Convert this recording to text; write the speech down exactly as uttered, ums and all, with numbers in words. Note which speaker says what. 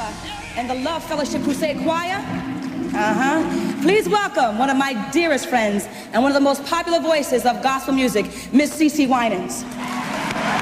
Speaker 1: and the Love Fellowship Crusade Choir. Uh-huh. Please welcome one of my dearest friends and one of the most popular voices of gospel music, Miss CeCe Winans.